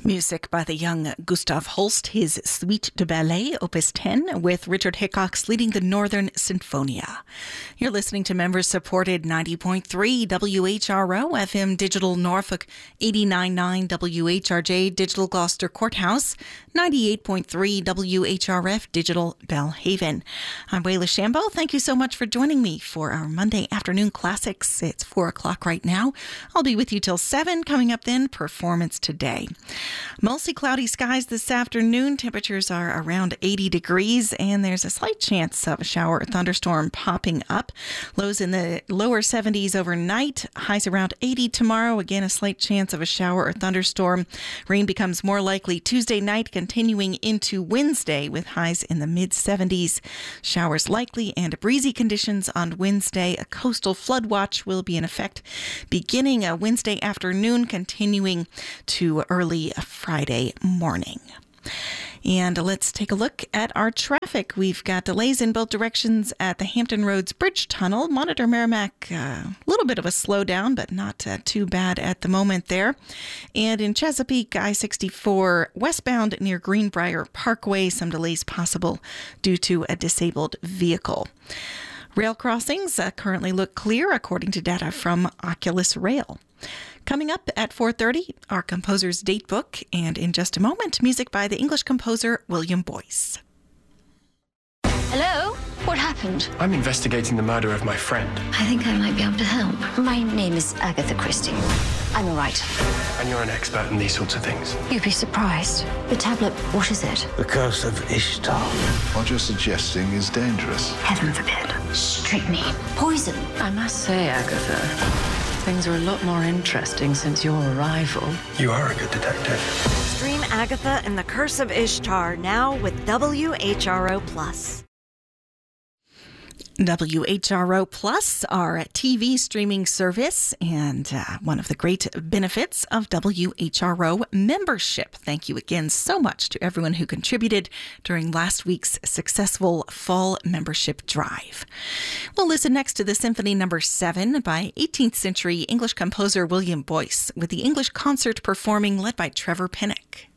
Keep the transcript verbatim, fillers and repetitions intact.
Music by the young Gustav Holst, his Suite de Ballet, Opus ten, with Richard Hickox leading the Northern Sinfonia. You're listening to members-supported ninety point three W H R O, F M Digital Norfolk, eighty-nine point nine W H R J Digital Gloucester Courthouse, ninety-eight point three W H R F Digital Belhaven. I'm Wayla Shambo. Thank you so much for joining me for our Monday afternoon classics. It's four o'clock right now. I'll be with you till seven. Coming up then, Performance Today. Mostly cloudy skies this afternoon. Temperatures are around eighty degrees, and there's a slight chance of a shower or thunderstorm popping up. Lows in the lower seventies overnight. Highs around eighty tomorrow. Again, a slight chance of a shower or thunderstorm. Rain becomes more likely Tuesday night, continuing into Wednesday with highs in the mid seventies. Showers likely and breezy conditions on Wednesday. A coastal flood watch will be in effect beginning a Wednesday afternoon, continuing to early Friday morning. And let's take a look at our traffic. We've got delays in both directions at the Hampton Roads Bridge Tunnel. Monitor Merrimack, a uh, little bit of a slowdown, but not uh, too bad at the moment there. And in Chesapeake, I sixty-four westbound near Greenbrier Parkway, some delays possible due to a disabled vehicle. Rail crossings uh, currently look clear, according to data from Oculus Rail. Coming up at four thirty, our composer's date book, and in just a moment, music by the English composer William Boyce. Hello? What happened? I'm investigating the murder of my friend. I think I might be able to help. My name is Agatha Christie. I'm a writer. And you're an expert in these sorts of things. You'd be surprised. The tablet, what is it? The Curse of Ishtar. What you're suggesting is dangerous. Heaven forbid. Strychnine. Poison. I must say, Agatha, things are a lot more interesting since your arrival. You are a good detective. Stream Agatha and the Curse of Ishtar now with W H R O Plus. W H R O Plus, our T V streaming service, and uh, one of the great benefits of W H R O membership. Thank you again so much to everyone who contributed during last week's successful fall membership drive. We'll listen next to the Symphony Number seven by eighteenth century English composer William Boyce, with the English concert performing led by Trevor Pinnock.